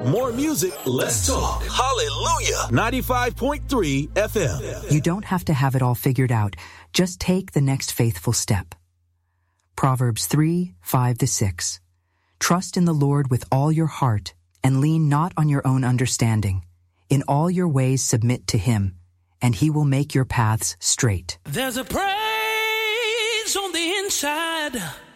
More music, less talk. Hallelujah. 95.3 FM. You don't have to have it all figured out. Just take the next faithful step. Proverbs 3:5-6. Trust in the Lord with all your heart and lean not on your own understanding. In all your ways submit to him, and he will make your paths straight. There's a praise on the inside